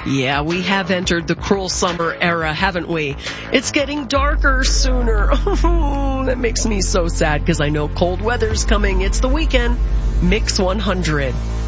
Yeah, we have entered the cruel summer era, haven't we? It's getting darker sooner. Oh, that makes me so sad because I know cold weather's coming. It's the weekend. Mix 100.